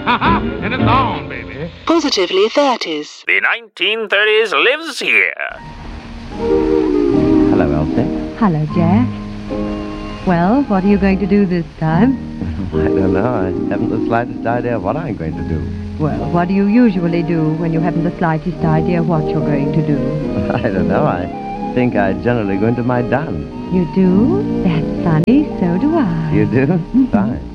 And it's on, baby. Positively 30s. The 1930s lives here. Hello, Elsie. Hello, Jack. Well, what are you going to do this time? I don't know. I haven't the slightest idea what I'm going to do. Well, what do you usually do when you haven't the slightest idea what you're going to do? I don't know. I think I generally go into my dance. You do? That's funny. So do I. You do? Fine.